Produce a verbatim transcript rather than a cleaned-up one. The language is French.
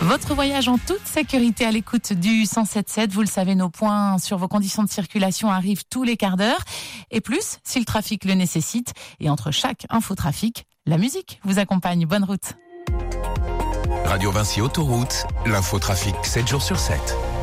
Votre voyage en toute sécurité à l'écoute du cent sept sept. Vous le savez, nos points sur vos conditions de circulation arrivent tous les quarts d'heure. Et plus, si le trafic le nécessite. Et entre chaque infotrafic, la musique vous accompagne. Bonne route. Radio Vinci Autoroute, l'infotrafic sept jours sur sept.